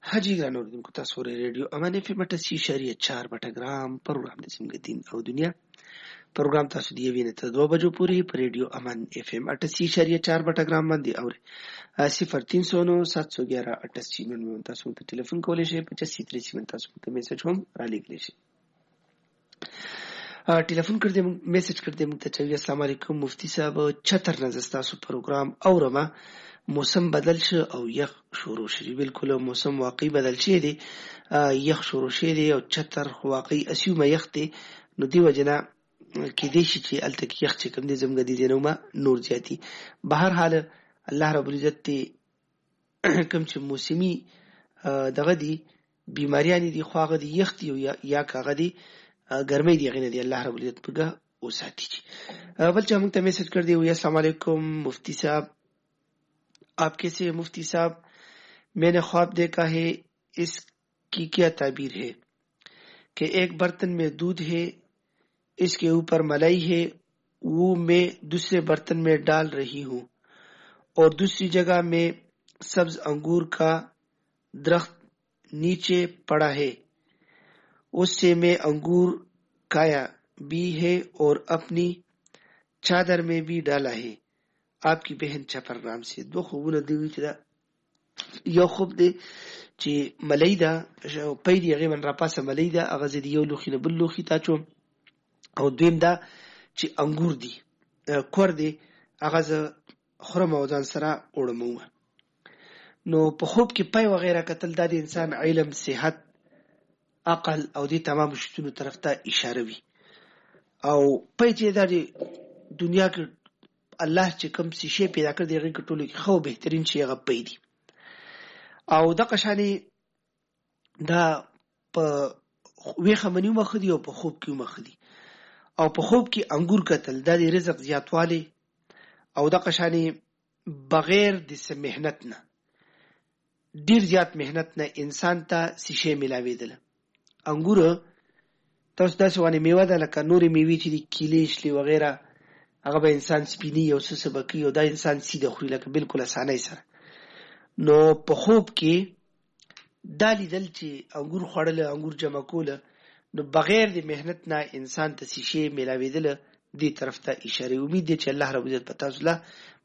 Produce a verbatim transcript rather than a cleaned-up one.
حاجی ګرانو اوریدونکو، تاسو ورې ریډیو امان اف ام اټاسي اشاریه چار بټګرام پروګرام د سیمګ دین او دنیا پروګرام تاسو دی وینې ته دوه بجو پورې په ریډیو امان اف ام اټاسي اشاریه چار بټګرام باندې اوري صفر تین سو نو سات سو ګیارہ اٹھاسی نو تاسو ته ټلیفون کولای شئ پچاسی تریسي تاسو ته میسج هم را لګلی شي. ټلیفون کړ دې میسج کړ دې موږ ته چې السلام علیکم مفتی صاحب چتر نه تاسو پروګرام اورم موسم بدل شو او یخ شروع شي. بالکل موسم واقعي بدل شي دي، یخ شروع شي دي او چتر واقعي اسیومه یخ دي. نو دی وجنه کې دې شي چې الته کې یخ چې کوم دې زمګ دي نو ما نور زیاتی. بهر حال الله رب العزت کوم چې موسمي دغه دي بیماریان دي خواغه دي یخ دي یا کاغه دي ګرمۍ دی غنه دی الله رب العزت پګه او ساتي. بل چې موږ ته میسج کړ دی وی السلام علیکم مفتی صاحب آپ کیسے ہیں مفتی صاحب؟ میں نے خواب دیکھا ہے، اس کی کیا تعبیر ہے؟ کہ ایک برتن میں دودھ ہے، اس کے اوپر ملائی ہے، وہ میں دوسرے برتن میں ڈال رہی ہوں اور دوسری جگہ میں سبز انگور کا درخت نیچے پڑا ہے، اس سے میں انگور کھایا بھی ہے اور اپنی چادر میں بھی ڈالا ہے. آپ کی بہن چپر نام سے. دو خوبونه دی چې دا یو خوب دی چې ملای دا پې دی هغه من را پاسه ملای دا هغه زدي یو لوخي نه بل لوخي تا چوم او دویم دا چې انګور دی کور دی هغه ز خرم او ځان سره وړمو. نو په خوب کې پې وغیرہ کتل دا د انسان علم صحت عقل او دی تمام شتونو طرف ته اشاره وي. او پې چې دا د دنیا کې الله چې کوم څه شی پیدا کړ دی هغه ټولو کې خو بهترین شی هغه پې دی. او د قشانی دا په ویخه منیو مخ دی او په خوب کې مخ دی. او په خوب کې انګور کتل دا د رزق زیاتواله او د قشانی بغیر د مهنت نه ډیر زیات مهنت نه انسان ته څه شی ملاویدل. انګور تاسو داسې ونه میوه ده لکه نورې میوې چې د کیلې شلې وغیرہ هغه به انسان سپینی او سس بکی او دا انسان سیده خوري لکه بالکل اسانه سره. نو په خوب کې دا لیدل چې انګور خوړل انګور جمع کول نو بغیر د مهنت نه انسان ته شي ملاویدل دې طرف ته اشاره. امید دي چې الله رب عزت پتا زله